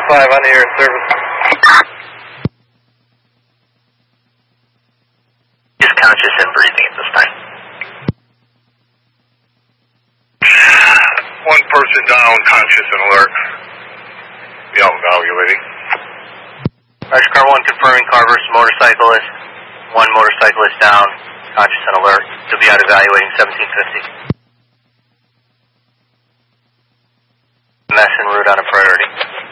5 on the air service. He's conscious and breathing at this time. One person down, conscious and alert. Yeah, evaluating. Roger, car 1 confirming car versus motorcyclist. One motorcyclist down, conscious and alert. You'll be out evaluating 1750. Mess en route on a priority.